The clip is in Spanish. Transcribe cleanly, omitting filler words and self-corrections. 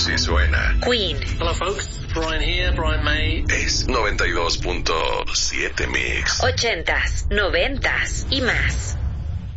Así suena Queen. Hello folks, Brian here, Brian May. Es 92.7 Mix. 80s, 90s y más.